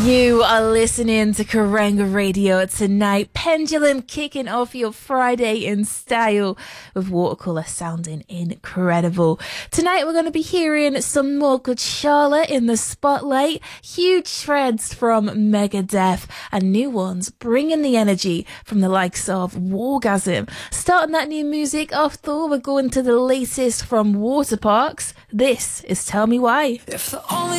You are listening to Karenga Radio tonight. Pendulum kicking off your Friday in style with Watercolour sounding incredible. Tonight we're going to be hearing some more good Charlotte in the spotlight, huge shreds from Megadeth, and new ones bringing the energy from the likes of Wargasm. Starting that new music off though, we're going to the latest from Waterparks. This is Tell Me Why. If the only